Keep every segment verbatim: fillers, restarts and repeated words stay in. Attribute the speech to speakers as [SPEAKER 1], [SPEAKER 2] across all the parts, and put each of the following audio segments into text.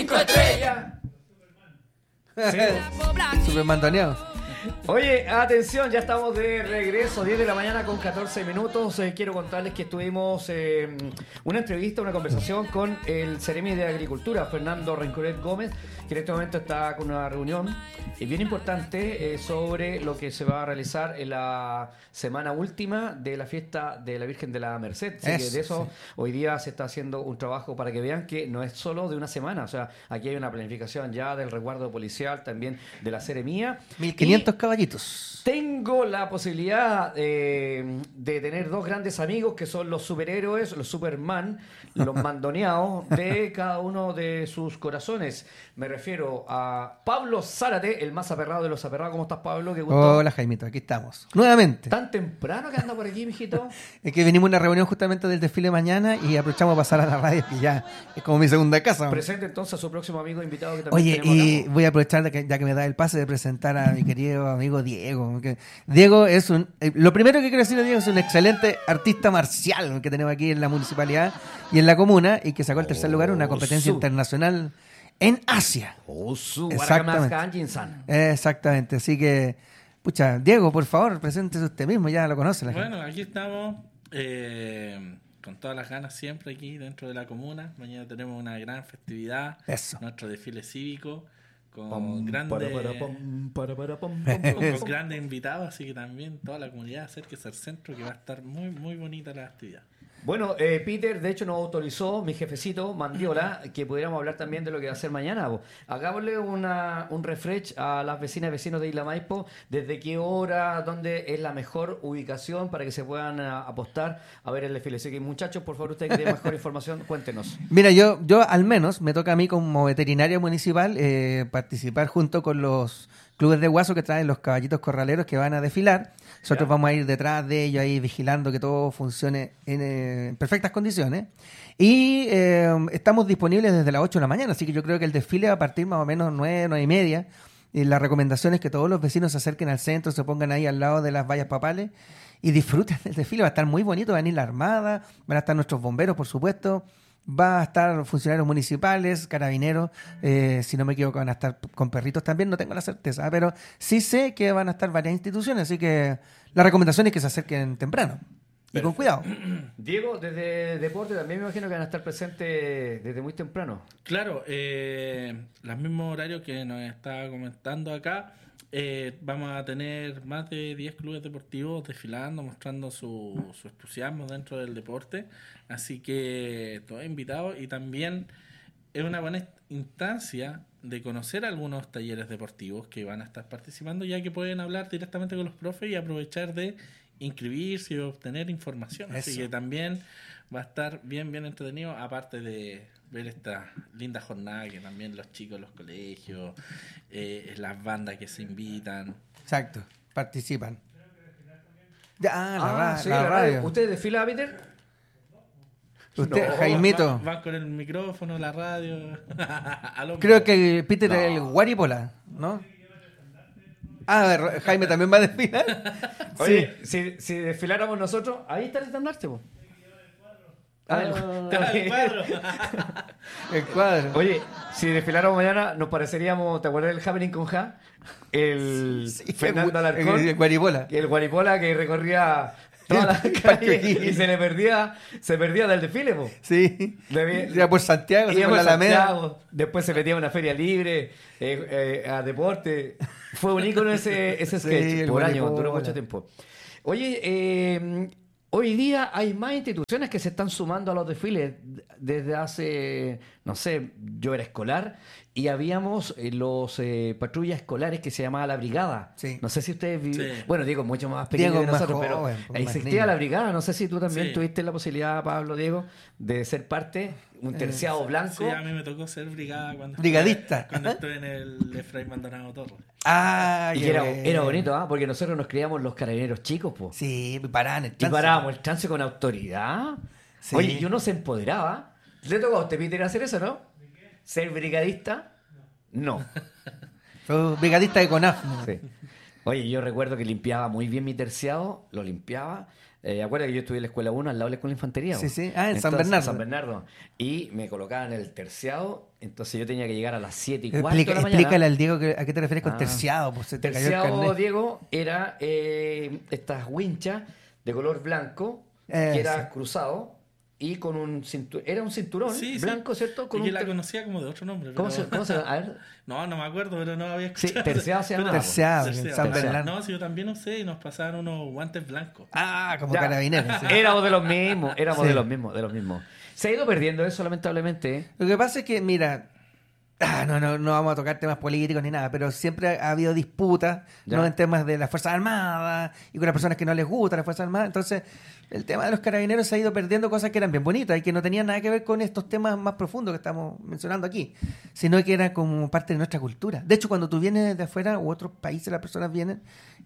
[SPEAKER 1] cinco estrellas.
[SPEAKER 2] Sí. Superman doneado.
[SPEAKER 1] Oye, atención, ya estamos de regreso, diez de la mañana con catorce minutos. Eh, quiero contarles que tuvimos eh, una entrevista, una conversación con el Seremi de Agricultura, Fernando Rencoret Gómez, que en este momento está con una reunión eh, bien importante eh, sobre lo que se va a realizar en la semana última de la fiesta de la Virgen de la Merced. Así
[SPEAKER 2] Eso,
[SPEAKER 1] que de eso
[SPEAKER 2] sí.
[SPEAKER 1] hoy día se está haciendo un trabajo para que vean que no es solo de una semana, o sea, aquí hay una planificación ya del resguardo policial, también de la Seremía.
[SPEAKER 2] mil quinientos caballitos.
[SPEAKER 1] Tengo la posibilidad eh, de tener dos grandes amigos que son los superhéroes, los Superman, los mandoneados de cada uno de sus corazones. Me refiero a Pablo Zárate, el más aperrado de los aperrados. ¿Cómo estás, Pablo? Qué gusto.
[SPEAKER 2] Hola, Jaimito, aquí estamos. Nuevamente.
[SPEAKER 1] ¿Tan temprano que anda por aquí, mijito?
[SPEAKER 2] Es que venimos a una reunión justamente del desfile mañana y aprovechamos a pasar a la radio, que ya es como mi segunda casa.
[SPEAKER 1] Presente entonces a su próximo amigo invitado que también
[SPEAKER 2] Oye,
[SPEAKER 1] tenemos
[SPEAKER 2] y
[SPEAKER 1] acá.
[SPEAKER 2] voy a aprovechar de que, ya que me da el pase de presentar a mi querido amigo Diego. Que Diego es un... eh, lo primero que quiero decir de Diego es un excelente artista marcial que tenemos aquí en la municipalidad y en la comuna y que sacó el tercer lugar en una competencia
[SPEAKER 1] Oh, su.
[SPEAKER 2] internacional en Asia.
[SPEAKER 1] Osu,
[SPEAKER 2] Exactamente.
[SPEAKER 1] Guaracamascanjinsan.
[SPEAKER 2] Exactamente, así que... Pucha, Diego, por favor, preséntese usted mismo, ya lo conoce la gente.
[SPEAKER 3] Bueno, aquí estamos eh, con todas las ganas siempre aquí dentro de la comuna. Mañana tenemos una gran festividad,
[SPEAKER 2] Eso.
[SPEAKER 3] nuestro desfile cívico con
[SPEAKER 1] Pam,
[SPEAKER 3] grandes
[SPEAKER 1] para, para, pam, para, para, pam, pam,
[SPEAKER 3] con,
[SPEAKER 1] pam,
[SPEAKER 3] con
[SPEAKER 1] pam.
[SPEAKER 3] grandes invitados, así que también toda la comunidad acérquese al centro que va a estar muy muy bonita la actividad.
[SPEAKER 1] Bueno, eh, Peter, de hecho nos autorizó mi jefecito Mandiola que pudiéramos hablar también de lo que va a hacer mañana. Bo. Hagámosle una, un refresh a las vecinas y vecinos de Isla Maipo, desde qué hora, dónde es la mejor ubicación para que se puedan a, apostar a ver el desfile. Así que muchachos, por favor, ustedes que tienen mejor información, cuéntenos.
[SPEAKER 2] Mira, yo, yo al menos me toca a mí como veterinario municipal eh, participar junto con los clubes de guaso que traen los caballitos corraleros que van a desfilar. Nosotros
[SPEAKER 1] Ya.
[SPEAKER 2] vamos a ir detrás de ellos ahí vigilando que todo funcione en, eh, en perfectas condiciones. Y eh, estamos disponibles desde las ocho de la mañana, así que yo creo que el desfile va a partir más o menos nueve, nueve y media. Y la recomendación es que todos los vecinos se acerquen al centro, se pongan ahí al lado de las vallas papales y disfruten del desfile. Va a estar muy bonito, va a venir la Armada, van a estar nuestros bomberos, por supuesto. Va a estar funcionarios municipales, carabineros, eh, si no me equivoco van a estar con perritos también, no tengo la certeza, pero sí sé que van a estar varias instituciones, así que la recomendación es que se acerquen temprano y con cuidado.
[SPEAKER 1] Diego, desde deporte también me imagino que van a estar presentes desde muy temprano.
[SPEAKER 3] Claro, eh, los mismos horarios que nos está comentando acá. Eh, vamos a tener más de diez clubes deportivos desfilando, mostrando su, su entusiasmo dentro del deporte. Así que todos invitados y también es una buena instancia de conocer algunos talleres deportivos que van a estar participando, ya que pueden hablar directamente con los profes y aprovechar de inscribirse y obtener información. Así
[SPEAKER 2] Eso.
[SPEAKER 3] que también va a estar bien, bien entretenido, aparte de ver esta linda jornada que también los chicos, los colegios, eh, las bandas que se invitan.
[SPEAKER 2] Exacto, participan. Ya, ah, la,
[SPEAKER 1] Ah,
[SPEAKER 2] ra-
[SPEAKER 1] sí,
[SPEAKER 2] la
[SPEAKER 1] la
[SPEAKER 2] radio.
[SPEAKER 1] radio. ¿Usted desfila, Peter?
[SPEAKER 2] Usted,
[SPEAKER 1] No,
[SPEAKER 2] Jaimito,
[SPEAKER 3] Van, van con el micrófono, la radio. al hombro.
[SPEAKER 2] creo que Peter es el Guaripola, ¿no? Ah, a ver, Jaime también va a desfilar.
[SPEAKER 1] Oye, si, si desfiláramos nosotros, ahí está el estandarte, po. Ah, el-
[SPEAKER 3] Ah, el cuadro.
[SPEAKER 2] El cuadro.
[SPEAKER 1] Oye, si desfiláramos mañana, nos pareceríamos, ¿te acuerdas del Happening con Ja? El
[SPEAKER 2] Sí,
[SPEAKER 1] Fernando
[SPEAKER 2] el,
[SPEAKER 1] Alarcón,
[SPEAKER 2] el Guaripola.
[SPEAKER 1] el Guaripola que recorría toda la calle y se le perdía, se perdía del desfile, po.
[SPEAKER 2] Sí.
[SPEAKER 1] Debía-
[SPEAKER 2] Iba por Santiago, se
[SPEAKER 1] Iba
[SPEAKER 2] por
[SPEAKER 1] por
[SPEAKER 2] la Alameda.
[SPEAKER 1] Santiago, después se metía a una feria libre, eh, eh, a deporte. Fue un ícono ese, ese
[SPEAKER 2] Sí,
[SPEAKER 1] sketch
[SPEAKER 2] el
[SPEAKER 1] por años,
[SPEAKER 2] Guaripola.
[SPEAKER 1] duró mucho tiempo. Oye, eh, hoy día hay más instituciones que se están sumando a los desfiles desde hace, no sé, yo era escolar y habíamos eh, los eh, patrullas escolares que se llamaba la brigada.
[SPEAKER 2] Sí.
[SPEAKER 1] No sé si ustedes vi-
[SPEAKER 3] Sí.
[SPEAKER 1] bueno, Diego mucho más pequeño
[SPEAKER 2] Diego
[SPEAKER 1] que
[SPEAKER 2] es más
[SPEAKER 1] nosotros,
[SPEAKER 2] joven,
[SPEAKER 1] pero
[SPEAKER 2] pues, más
[SPEAKER 1] existía
[SPEAKER 2] niño.
[SPEAKER 1] la brigada. No sé si tú también
[SPEAKER 3] Sí.
[SPEAKER 1] tuviste la posibilidad, Pablo, Diego, de ser parte, un terciado blanco.
[SPEAKER 3] Sí, a mí me tocó ser brigada cuando
[SPEAKER 2] Brigadista.
[SPEAKER 3] estuve, cuando estuve en el Efraín Maldonado Torres.
[SPEAKER 2] Ah,
[SPEAKER 1] Y
[SPEAKER 2] qué
[SPEAKER 1] era,
[SPEAKER 2] bueno.
[SPEAKER 1] era bonito, ¿ah? Porque nosotros nos criamos los carabineros chicos, po.
[SPEAKER 2] Sí, paraban el
[SPEAKER 1] Y
[SPEAKER 2] tránsito.
[SPEAKER 1] parábamos el chance con autoridad.
[SPEAKER 2] Sí.
[SPEAKER 1] Oye, y uno se empoderaba. ¿Le tocó a usted, Peter, hacer eso, no? ¿Ser brigadista? No.
[SPEAKER 2] Fue brigadista de CONAF. ¿no?
[SPEAKER 1] Sí. Oye, yo recuerdo que limpiaba muy bien mi terciado, lo limpiaba, Eh, acuérdate que yo estudié en la escuela uno al lado de la escuela de infantería.
[SPEAKER 2] Sí,
[SPEAKER 1] po.
[SPEAKER 2] sí. Ah, en San
[SPEAKER 1] Entonces,
[SPEAKER 2] Bernardo.
[SPEAKER 1] San Bernardo. Y me colocaban el terciado, entonces yo tenía que llegar a las siete y cuarto
[SPEAKER 2] Explica,
[SPEAKER 1] de la mañana.
[SPEAKER 2] explícale al Diego que, a qué te refieres con
[SPEAKER 1] Ah.
[SPEAKER 2] terciado. Pues se te cayó el
[SPEAKER 1] Terciado,
[SPEAKER 2] carnet.
[SPEAKER 1] Diego, era eh, estas winchas de color blanco,
[SPEAKER 2] Eh,
[SPEAKER 1] que era
[SPEAKER 2] sí.
[SPEAKER 1] cruzado y con un cinturón. Era un cinturón
[SPEAKER 3] Sí, sí.
[SPEAKER 1] blanco, ¿cierto? Con
[SPEAKER 3] Y que
[SPEAKER 1] un
[SPEAKER 3] la
[SPEAKER 1] ter-
[SPEAKER 3] conocía como de otro nombre.
[SPEAKER 1] ¿Cómo,
[SPEAKER 3] pero-
[SPEAKER 1] se, ¿Cómo se llama? A ver.
[SPEAKER 3] No, no me acuerdo, pero no había
[SPEAKER 1] Sí,
[SPEAKER 3] escuchado.
[SPEAKER 1] terciado se llamaba.
[SPEAKER 2] Terciado, en
[SPEAKER 3] Terciado.
[SPEAKER 2] San
[SPEAKER 1] Terciado.
[SPEAKER 2] Bernardo.
[SPEAKER 3] No, sí, yo también usé y nos pasaban unos guantes blancos.
[SPEAKER 2] Ah, como
[SPEAKER 1] Ya.
[SPEAKER 2] carabineros. sí.
[SPEAKER 1] Éramos de los mismos, éramos
[SPEAKER 2] Sí.
[SPEAKER 1] de los mismos, de los mismos. Se ha ido perdiendo eso, lamentablemente. ¿eh?
[SPEAKER 2] Lo que pasa es que, mira, ah, no, no, no vamos a tocar temas políticos ni nada, pero siempre ha habido disputas,
[SPEAKER 1] Ya.
[SPEAKER 2] ¿no? En temas de las Fuerzas Armadas y con las personas que no les gustan las Fuerzas Armadas. Entonces, el tema de los carabineros se ha ido perdiendo cosas que eran bien bonitas y que no tenían nada que ver con estos temas más profundos que estamos mencionando aquí, sino que era como parte de nuestra cultura. De hecho, cuando tú vienes de afuera u otros países, las personas vienen,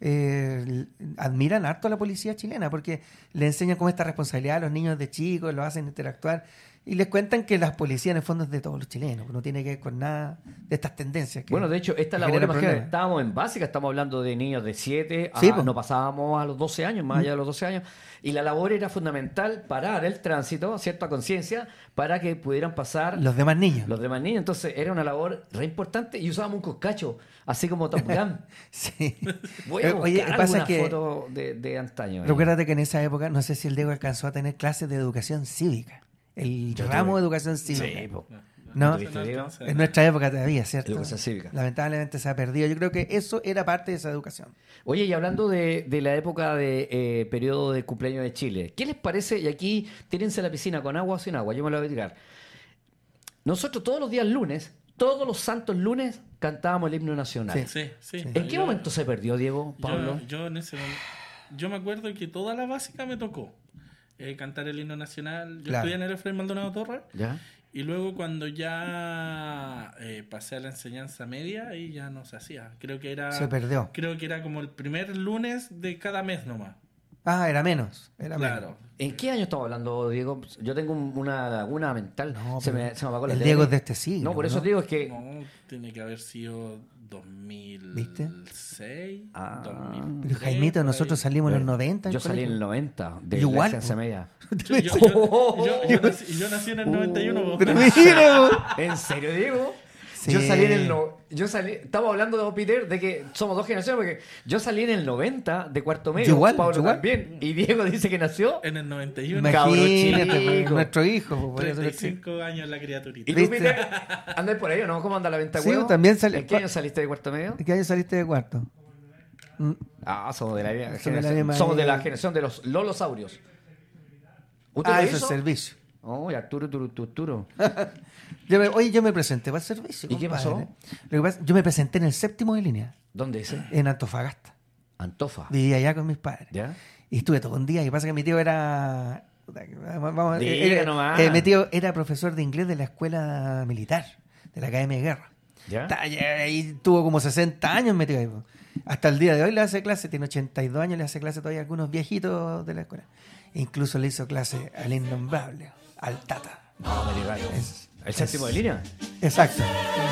[SPEAKER 2] eh, admiran harto a la policía chilena porque le enseñan con esta responsabilidad a los niños de chicos, los hacen interactuar. Y les cuentan que las policías en el fondo es de todos los chilenos, que no tiene que ver con nada de estas tendencias. Que
[SPEAKER 1] Bueno, de hecho, esta
[SPEAKER 2] que
[SPEAKER 1] labor,
[SPEAKER 2] genera
[SPEAKER 1] imagínate,
[SPEAKER 2] problemas.
[SPEAKER 1] estábamos en básica, estamos hablando de niños de siete,
[SPEAKER 2] Sí, pues.
[SPEAKER 1] no pasábamos a los doce años, más allá de los doce años, y la labor era fundamental parar el tránsito, ¿cierto? A conciencia, para que pudieran pasar
[SPEAKER 2] Los demás niños.
[SPEAKER 1] los demás niños. Entonces, era una labor re importante y usábamos un coscacho, así como Top Gun.
[SPEAKER 2] Sí.
[SPEAKER 1] Voy a
[SPEAKER 2] Eh,
[SPEAKER 1] buscar
[SPEAKER 2] Oye, pasa
[SPEAKER 1] alguna
[SPEAKER 2] que
[SPEAKER 1] foto de, de antaño. ahí.
[SPEAKER 2] recuérdate que en esa época, no sé si el Diego alcanzó a tener clases de educación cívica. El
[SPEAKER 1] Yo
[SPEAKER 2] ramo
[SPEAKER 1] tuve.
[SPEAKER 2] de educación cívica.
[SPEAKER 1] Sí, po.
[SPEAKER 2] ¿No?
[SPEAKER 1] ¿Tuviste, Diego?
[SPEAKER 2] En nuestra época todavía, ¿cierto?
[SPEAKER 1] Educación cívica.
[SPEAKER 2] Lamentablemente se ha perdido. Yo creo que eso era parte de esa educación.
[SPEAKER 1] Oye, y hablando de, de la época de eh, periodo de cumpleaños de Chile, ¿qué les parece? Y aquí tírense a la piscina con agua o sin agua, yo me lo voy a tirar. Nosotros todos los días lunes, todos los santos lunes, cantábamos el himno nacional.
[SPEAKER 3] Sí, sí.
[SPEAKER 1] ¿En qué
[SPEAKER 3] Yo-
[SPEAKER 1] momento se perdió, Diego, Pablo?
[SPEAKER 3] Yo, yo en ese momento, yo me acuerdo que toda la básica me tocó eh, cantar el himno nacional. Yo
[SPEAKER 2] Claro.
[SPEAKER 3] estudié en el Efraín Maldonado Torres
[SPEAKER 1] ¿Ya?
[SPEAKER 3] y luego cuando ya eh, pasé a la enseñanza media ahí ya no se hacía. Creo que era
[SPEAKER 2] Se perdió.
[SPEAKER 3] creo que era como el primer lunes de cada mes nomás.
[SPEAKER 2] Ah, era menos. Era
[SPEAKER 3] Claro.
[SPEAKER 2] menos.
[SPEAKER 1] ¿En qué año estamos hablando, Diego? Yo tengo un- una laguna mental.
[SPEAKER 2] No,
[SPEAKER 1] se,
[SPEAKER 2] pero
[SPEAKER 1] me, se me apagó la
[SPEAKER 2] el
[SPEAKER 1] tele.
[SPEAKER 2] Diego es de este siglo,
[SPEAKER 1] No, por eso
[SPEAKER 2] ¿no?
[SPEAKER 1] te digo es que...
[SPEAKER 3] No, tiene que haber sido dos mil seis,
[SPEAKER 1] Ah.
[SPEAKER 3] dos mil
[SPEAKER 2] Pero
[SPEAKER 3] tres,
[SPEAKER 2] Jaimito,
[SPEAKER 3] por ahí.
[SPEAKER 2] nosotros salimos en los noventa.
[SPEAKER 1] Yo salí en el noventa, de
[SPEAKER 2] Igual,
[SPEAKER 1] la enseñanza
[SPEAKER 2] po.
[SPEAKER 1] media.
[SPEAKER 3] Yo, yo- yo- yo- yo nací, yo nací en el noventa y uno. po.
[SPEAKER 2] Pero mira, po.
[SPEAKER 1] ¿En serio, Diego?
[SPEAKER 2] Sí.
[SPEAKER 1] Yo salí en el... No, yo salí... Estamos hablando de Peter, de que somos dos generaciones, porque yo salí en el noventa de cuarto medio.
[SPEAKER 2] Yo igual,
[SPEAKER 1] Pablo
[SPEAKER 2] yo igual.
[SPEAKER 1] también. Y Diego dice que nació...
[SPEAKER 3] En el noventa y uno.
[SPEAKER 2] Imagínate,
[SPEAKER 1] Cabro chico.
[SPEAKER 2] pues, nuestro hijo. pues, por eso
[SPEAKER 3] treinta y
[SPEAKER 2] lo que-
[SPEAKER 3] cinco años la criaturita.
[SPEAKER 1] ¿Y tú,
[SPEAKER 2] ¿Viste?
[SPEAKER 1] Peter? ¿Andas por ahí o no? ¿Cómo anda la venta de
[SPEAKER 2] Sí,
[SPEAKER 1] huevos?
[SPEAKER 2] también salí-
[SPEAKER 1] ¿En qué año saliste de cuarto medio?
[SPEAKER 2] ¿De qué año saliste de cuarto? Mm,
[SPEAKER 1] Ah, somos de la, misma
[SPEAKER 2] Somos de la
[SPEAKER 1] generación.
[SPEAKER 2] misma-
[SPEAKER 1] Somos de la generación de los lolosaurios. ¿Usted
[SPEAKER 2] Ah,
[SPEAKER 1] lo
[SPEAKER 2] eso es
[SPEAKER 1] hizo?
[SPEAKER 2] servicio.
[SPEAKER 1] Oh, Arturo, Turu, Turu, Turu.
[SPEAKER 2] Yo me- oye, yo me presenté para el servicio.
[SPEAKER 1] ¿Y qué
[SPEAKER 2] compadre.
[SPEAKER 1] pasó?
[SPEAKER 2] Lo que pasa- yo me presenté en el séptimo de línea,
[SPEAKER 1] ¿Dónde ese?
[SPEAKER 2] en Antofagasta.
[SPEAKER 1] Antofa.
[SPEAKER 2] Vivía allá con mis padres.
[SPEAKER 1] ¿Ya?
[SPEAKER 2] Y estuve todo un día. Y pasa que mi tío era. Vamos,
[SPEAKER 1] Diga
[SPEAKER 2] era-
[SPEAKER 1] nomás.
[SPEAKER 2] eh, mi tío era profesor de inglés de la escuela militar, de la Academia de Guerra.
[SPEAKER 1] ¿Ya?
[SPEAKER 2] Está allá, ahí tuvo como sesenta años metido ahí. po. Hasta el día de hoy le hace clase, tiene ochenta y dos años, le hace clase todavía a algunos viejitos de la escuela. E incluso le hizo clase al innombrable, al Tata.
[SPEAKER 1] No, me digas.
[SPEAKER 2] Es-
[SPEAKER 1] ¿El séptimo de línea?
[SPEAKER 2] Exacto.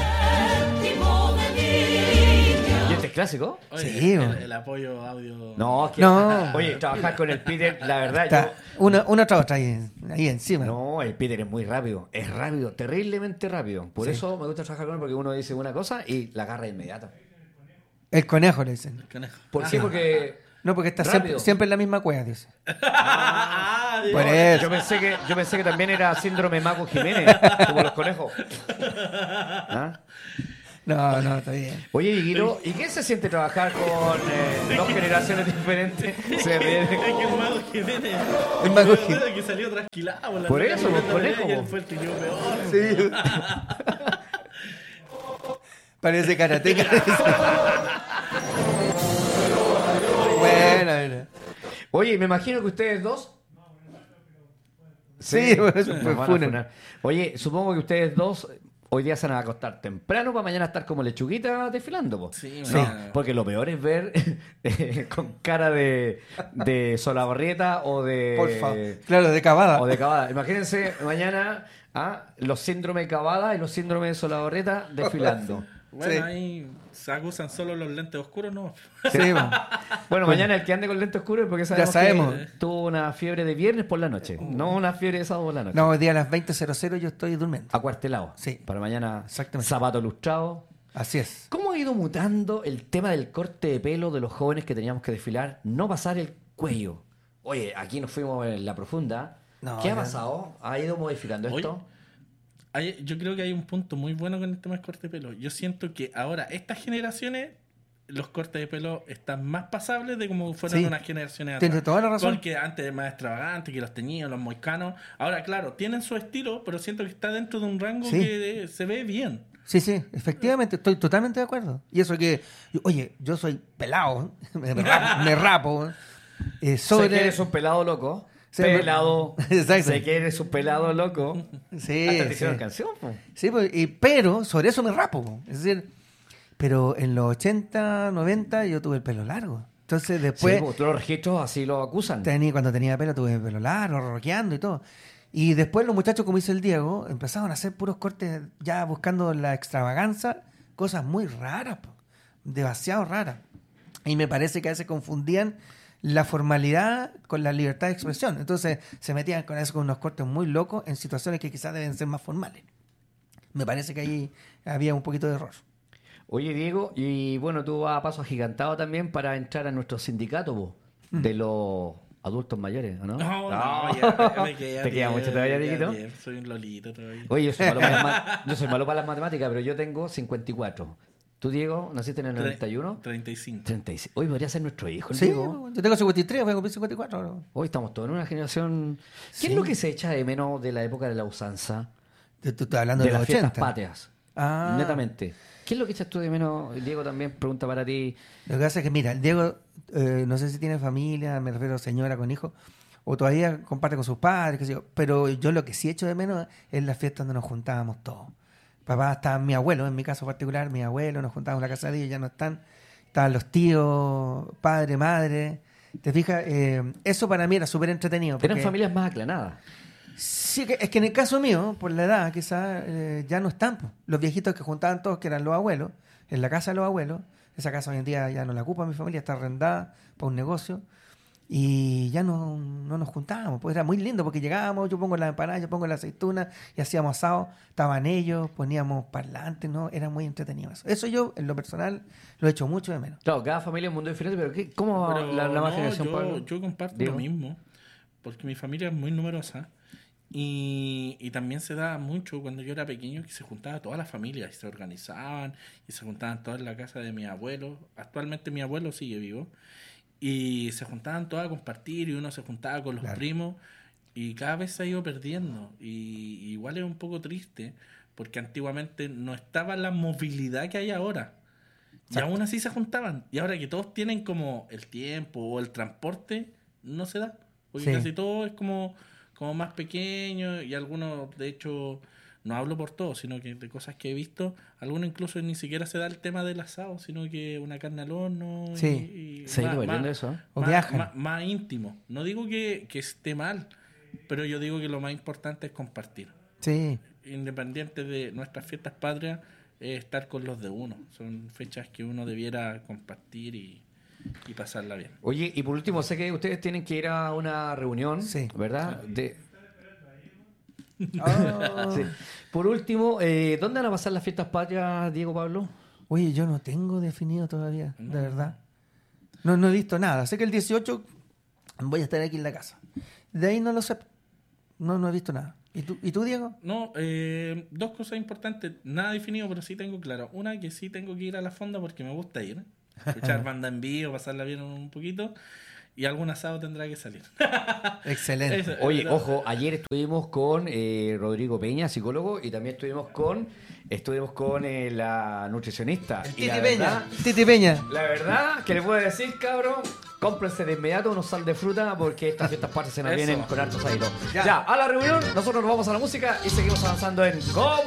[SPEAKER 1] ¿Y este es clásico?
[SPEAKER 3] Oye,
[SPEAKER 2] Sí,
[SPEAKER 3] el,
[SPEAKER 2] bo.
[SPEAKER 3] el apoyo audio.
[SPEAKER 1] No, es que...
[SPEAKER 2] No.
[SPEAKER 1] Oye, trabajar con el Peter, la verdad,
[SPEAKER 2] Está
[SPEAKER 1] yo...
[SPEAKER 2] una, una tras otra ahí, ahí encima.
[SPEAKER 1] No, el Peter es muy rápido. Es rápido, terriblemente rápido. Por
[SPEAKER 2] Sí.
[SPEAKER 1] eso me gusta trabajar con él, porque uno dice una cosa y la agarra inmediata.
[SPEAKER 2] El conejo le dicen.
[SPEAKER 3] Conejo.
[SPEAKER 1] ¿Por qué? Porque...
[SPEAKER 2] No, porque está
[SPEAKER 1] Rápido.
[SPEAKER 2] siempre, siempre en la misma cueva, dice.
[SPEAKER 3] Ah, Dios.
[SPEAKER 2] Por eso.
[SPEAKER 1] Yo pensé que, yo pensé que también era síndrome Mago Jiménez, como los conejos. ¿Ah?
[SPEAKER 2] No, no, está bien.
[SPEAKER 1] Oye, Guiro, ¿y qué se siente trabajar con eh, dos generaciones diferentes? Se ríe.
[SPEAKER 3] Es que el mago Jiménez.
[SPEAKER 2] El mago
[SPEAKER 3] el
[SPEAKER 2] Jiménez.
[SPEAKER 3] que salió trasquilado. la
[SPEAKER 1] Por
[SPEAKER 3] otra
[SPEAKER 1] eso,
[SPEAKER 3] vez,
[SPEAKER 1] por
[SPEAKER 3] la
[SPEAKER 1] conejo,
[SPEAKER 3] otra vez, y
[SPEAKER 1] po.
[SPEAKER 3] él fue el que quedó peor.
[SPEAKER 2] Sí. Parece karateca. Bueno, bueno.
[SPEAKER 1] Oye, me imagino que ustedes dos...
[SPEAKER 2] Sí, bueno, eso
[SPEAKER 1] nos
[SPEAKER 2] fue
[SPEAKER 1] van a
[SPEAKER 2] funen.
[SPEAKER 1] funar. Oye, supongo que ustedes dos hoy día se van a acostar temprano para mañana estar como lechuguita desfilando. Po.
[SPEAKER 3] Sí,
[SPEAKER 1] No,
[SPEAKER 3] mañana.
[SPEAKER 1] porque lo peor es ver eh, con cara de, de Solabarrieta o de...
[SPEAKER 2] Por favor. Claro, de cavada.
[SPEAKER 1] O de Cavada. Imagínense mañana ah, los síndromes de Cavada y los síndromes de Solabarrieta desfilando.
[SPEAKER 3] Bueno,
[SPEAKER 2] Sí.
[SPEAKER 3] ahí se acusan solo los lentes oscuros, ¿no?
[SPEAKER 2] Sí, bueno.
[SPEAKER 1] Bueno, mañana el que ande con lentes oscuros porque sabemos,
[SPEAKER 2] sabemos.
[SPEAKER 1] que tuvo una fiebre de viernes por la noche, no una fiebre de sábado por la noche.
[SPEAKER 2] No, hoy día a las veinte cero cero yo estoy durmiendo.
[SPEAKER 1] Acuartelado.
[SPEAKER 2] Sí.
[SPEAKER 1] Para mañana,
[SPEAKER 2] Exactamente.
[SPEAKER 1] zapato lustrado.
[SPEAKER 2] Así es.
[SPEAKER 1] ¿Cómo ha ido mutando el tema del corte de pelo de los jóvenes que teníamos que desfilar? No pasar el cuello. Oye, aquí nos fuimos en la profunda.
[SPEAKER 2] No,
[SPEAKER 1] ¿Qué ha
[SPEAKER 2] ya-
[SPEAKER 1] pasado? ¿Ha ido modificando
[SPEAKER 3] Oye,
[SPEAKER 1] esto?
[SPEAKER 3] Hay- yo creo que hay un punto muy bueno con el tema del corte de pelo. Yo siento que ahora, estas generaciones, los cortes de pelo están más pasables de como fueron
[SPEAKER 2] Sí.
[SPEAKER 3] unas generaciones atrás.
[SPEAKER 2] Tienes toda la razón.
[SPEAKER 3] Porque antes era más extravagante, que los teñidos, los moicanos. Ahora, claro, tienen su estilo, pero siento que está dentro de un rango
[SPEAKER 2] Sí.
[SPEAKER 3] que eh, se ve bien.
[SPEAKER 2] Sí, sí, efectivamente, estoy totalmente de acuerdo. Y eso que, oye, yo soy pelado, me rapo, me rapo eh, sobre...
[SPEAKER 1] Sé que eres un pelado loco.
[SPEAKER 2] Sí,
[SPEAKER 1] pelado.
[SPEAKER 2] exacto.
[SPEAKER 1] Sé que eres un pelado loco.
[SPEAKER 2] Sí,
[SPEAKER 1] Hasta te
[SPEAKER 2] sí.
[SPEAKER 1] hicieron canción, po.
[SPEAKER 2] Sí, pues, y- pero sobre eso me rapo. po. Es decir, pero en los ochenta, noventa yo tuve el pelo largo. Entonces después,
[SPEAKER 1] Sí, po, todos los registros así lo acusan.
[SPEAKER 2] tenía, cuando tenía pelo, tuve el pelo largo, roqueando y todo. Y después los muchachos, como dice el Diego, empezaron a hacer puros cortes ya buscando la extravaganza, cosas muy raras, po, demasiado raras. Y me parece que a veces confundían la formalidad con la libertad de expresión. Entonces se metían con eso con unos cortes muy locos en situaciones que quizás deben ser más formales. Me parece que ahí había un poquito de error.
[SPEAKER 1] Oye, Diego, y bueno, tú vas a paso agigantado también para entrar a nuestro sindicato, po, de los adultos mayores, ¿o ¿no?
[SPEAKER 3] No,
[SPEAKER 1] No.
[SPEAKER 3] no, ya me queda
[SPEAKER 1] ¿Te queda
[SPEAKER 3] bien,
[SPEAKER 1] mucho todavía,
[SPEAKER 3] me queda
[SPEAKER 1] Dieguito?
[SPEAKER 3] bien, soy un lolito todavía.
[SPEAKER 1] Oye, yo soy, malo para las ma- yo soy malo para las matemáticas, pero yo tengo cincuenta y cuatro. ¿Tú, Diego, naciste en el noventa y uno?
[SPEAKER 3] treinta y cinco.
[SPEAKER 1] treinta y seis. Hoy podría ser nuestro hijo, el
[SPEAKER 2] Sí,
[SPEAKER 1] Diego.
[SPEAKER 2] yo tengo cincuenta y tres, voy a cumplir cincuenta y cuatro. ¿no?
[SPEAKER 1] Hoy estamos todos en una generación... ¿Qué
[SPEAKER 2] Sí.
[SPEAKER 1] es lo que se echa de menos de la época de la usanza?
[SPEAKER 2] Tú tú estás hablando
[SPEAKER 1] De
[SPEAKER 2] de,
[SPEAKER 1] las
[SPEAKER 2] los
[SPEAKER 1] fiestas
[SPEAKER 2] ochenta.
[SPEAKER 1] patrias.
[SPEAKER 2] Ah.
[SPEAKER 1] Netamente. ¿Qué es lo que echas tú de menos, Diego, también? Pregunta para ti.
[SPEAKER 2] Lo que pasa es que, mira, el Diego, eh, no sé si tiene familia, me refiero a señora con hijos, o todavía comparte con sus padres, qué sé yo, pero yo lo que sí echo de menos es las fiestas donde nos juntábamos todos. Papá, estaba mi abuelo, en mi caso particular, mi abuelo, nos juntábamos en la casa de ellos, ya no están. Estaban los tíos, padre, madre. ¿Te fijas? Eh, eso para mí era súper entretenido.
[SPEAKER 1] Eran
[SPEAKER 2] porque-
[SPEAKER 1] familias más aclanadas.
[SPEAKER 2] Sí, que- es que en el caso mío, por la edad, quizás eh, ya no están. po. Los viejitos que juntaban todos, que eran los abuelos, en la casa de los abuelos, esa casa hoy en día ya no la ocupa mi familia, está arrendada para un negocio, y ya no, no nos juntábamos. Pues era muy lindo porque llegábamos, yo pongo la empanada, yo pongo la aceituna, y hacíamos asado, estaban ellos, poníamos parlantes, ¿no? Era muy entretenido eso. Eso yo, en lo personal, lo he hecho mucho de menos.
[SPEAKER 1] Claro, cada familia es un mundo diferente, pero ¿qué, ¿cómo va
[SPEAKER 3] Pero
[SPEAKER 1] la nueva
[SPEAKER 3] no,
[SPEAKER 1] generación,
[SPEAKER 3] yo,
[SPEAKER 1] Pablo?
[SPEAKER 3] yo comparto
[SPEAKER 1] Diego.
[SPEAKER 3] lo mismo, porque mi familia es muy numerosa y, y también se da mucho cuando yo era pequeño que se juntaba toda la familia y se organizaban y se juntaban todas en la casa de mi abuelo. Actualmente mi abuelo sigue vivo y se juntaban todas a compartir y uno se juntaba con los
[SPEAKER 2] Claro.
[SPEAKER 3] primos y cada vez se ha ido perdiendo y, y igual es un poco triste porque antiguamente no estaba la movilidad que hay ahora. Y aún así se juntaban. Y ahora que todos tienen como el tiempo o el transporte, no se da. Porque
[SPEAKER 2] Sí.
[SPEAKER 3] casi todo es como, como más pequeño y algunos, de hecho, no hablo por todos, sino que de cosas que he visto, algunos incluso ni siquiera se da el tema del asado, sino que una carne al horno. y-
[SPEAKER 2] Sí.
[SPEAKER 3] y
[SPEAKER 1] Se ha ido
[SPEAKER 3] más-
[SPEAKER 1] perdiendo
[SPEAKER 3] más-
[SPEAKER 1] eso, ¿eh?
[SPEAKER 2] O
[SPEAKER 3] más,
[SPEAKER 2] viajan.
[SPEAKER 3] más- más íntimo. No digo que, que esté mal, pero yo digo que lo más importante es compartir.
[SPEAKER 2] Sí.
[SPEAKER 3] Independiente de nuestras fiestas patrias, es estar con los de uno. Son fechas que uno debiera compartir y, y pasarla bien.
[SPEAKER 1] Oye, y por último, sé que ustedes tienen que ir a una reunión,
[SPEAKER 2] Sí.
[SPEAKER 1] ¿verdad? De...
[SPEAKER 2] Ah.
[SPEAKER 1] Sí. Por último, eh, ¿dónde van a pasar las fiestas patrias, Diego, Pablo?
[SPEAKER 2] Oye, yo no tengo definido todavía, de verdad. No, no he visto nada. Sé que el dieciocho voy a estar aquí en la casa. De ahí no lo sé. No, no he visto nada. ¿Y tú, ¿y tú Diego?
[SPEAKER 3] No, eh, dos cosas importantes. Nada definido, pero sí tengo claro. Una, que sí tengo que ir a la fonda porque me gusta ir. Escuchar banda en vivo, pasarla bien un poquito. Y algún asado tendrá que salir.
[SPEAKER 2] Excelente.
[SPEAKER 3] Eso.
[SPEAKER 1] Oye,
[SPEAKER 3] Pero-
[SPEAKER 1] ojo, ayer estuvimos con eh, Rodrigo Peña, psicólogo, y también estuvimos con estuvimos con eh, la nutricionista. Y
[SPEAKER 2] Titi
[SPEAKER 1] la
[SPEAKER 2] Peña.
[SPEAKER 1] verdad,
[SPEAKER 2] Titi Peña.
[SPEAKER 1] la verdad, que les puedo decir, cabrón, cómprense de inmediato unos sal de fruta porque estas fiestas patrias se nos
[SPEAKER 3] Eso.
[SPEAKER 1] vienen con hartos ahitos.
[SPEAKER 2] Ya.
[SPEAKER 1] Ya, a la reunión, nosotros nos vamos a la música y seguimos avanzando en ¿Cómo